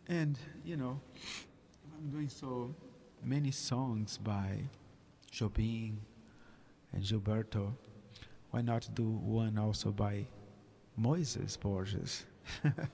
And I'm doing so many songs by Jobim and Gilberto. Why not do one also by Moises Borges?